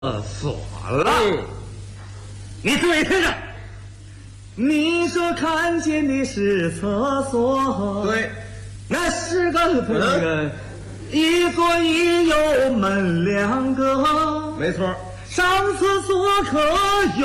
锁了。你注意听着，你说看见的是厕所， 对， 那是个一左一右门两个， 没错。 上厕所可有